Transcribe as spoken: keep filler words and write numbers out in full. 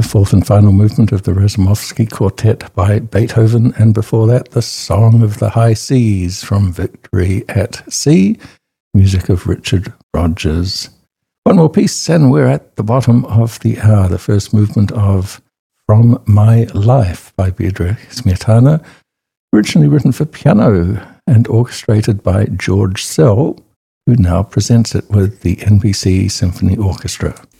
fourth and final movement of the Razumovsky Quartet by Beethoven, and before that, the Song of the High Seas from Victory at Sea, music of Richard Rodgers. One more piece, and we're at the bottom of the hour, the first movement of From My Life by Bedřich Smetana, originally written for piano and orchestrated by George Szell, who now presents it with the N B C Symphony Orchestra.